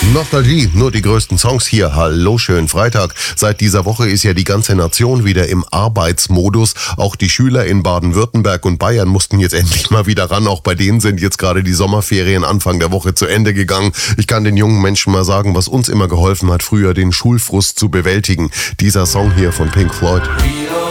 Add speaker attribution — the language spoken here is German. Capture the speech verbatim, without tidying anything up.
Speaker 1: Nostalgie, nur die größten Songs hier. Hallo, schönen Freitag. Seit dieser Woche ist ja die ganze Nation wieder im Arbeitsmodus. Auch die Schüler in Baden-Württemberg und Bayern mussten jetzt endlich mal wieder ran. Auch bei denen sind jetzt gerade die Sommerferien Anfang der Woche zu Ende gegangen. Ich kann den jungen Menschen mal sagen, was uns immer geholfen hat, früher den Schulfrust zu bewältigen. Dieser Song hier von Pink Floyd.